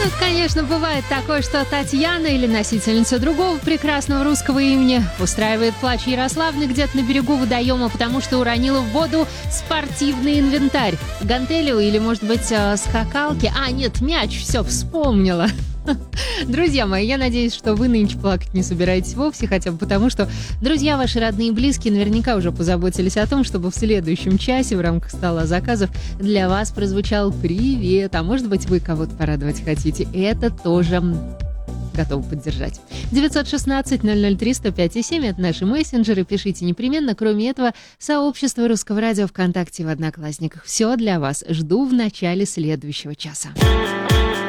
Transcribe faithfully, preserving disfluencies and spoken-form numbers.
Тут, конечно, бывает такое, что Татьяна или носительница другого прекрасного русского имени устраивает плач Ярославны где-то на берегу водоема, потому что уронила в воду спортивный инвентарь. Гантелю или, может быть, скакалки. А, нет, мяч, все, вспомнила. Друзья мои, я надеюсь, что вы нынче плакать не собираетесь вовсе, хотя бы потому, что друзья ваши, родные и близкие наверняка уже позаботились о том, чтобы в следующем часе в рамках стола заказов для вас прозвучал привет, а может быть, вы кого-то порадовать хотите. Это тоже готовы поддержать. девятьсот шестнадцать ноль ноль три сто пять и семь — это наши мессенджеры. Пишите непременно. Кроме этого, сообщество Русского радио ВКонтакте в Одноклассниках. Все для вас. Жду в начале следующего часа.